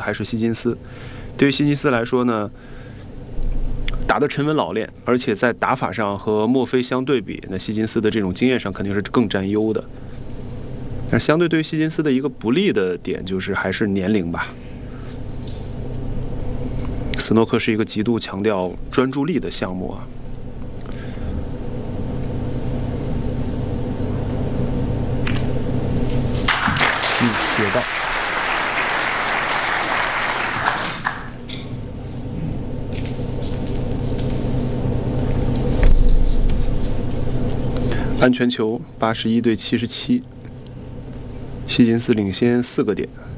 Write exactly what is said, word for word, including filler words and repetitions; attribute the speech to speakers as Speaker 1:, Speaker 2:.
Speaker 1: 还是希金斯。对于希金斯来说呢，打得沉稳老练，而且在打法上和墨菲相对比，那希金斯的这种经验上肯定是更占优的。但相对对于希金斯的一个不利的点就是还是年龄吧。斯诺克是一个极度强调专注力的项目啊。嗯，解到。安全球八十一对七十七，希金斯领先四个点。